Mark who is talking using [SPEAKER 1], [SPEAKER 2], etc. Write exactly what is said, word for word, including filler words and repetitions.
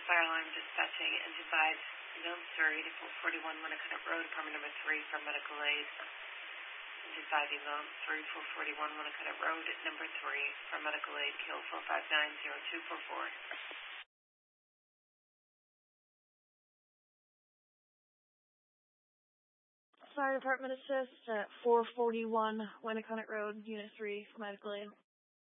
[SPEAKER 1] fire alarm dispatching and divide zone three to four forty-one Winnicott Road, apartment number three for medical aid. Dividing zone three four forty-one Winnicott Road, number three for medical aid, kill four five nine zero two four four.
[SPEAKER 2] Fire department assist at four forty-one Winnicott Road, unit three for medical aid.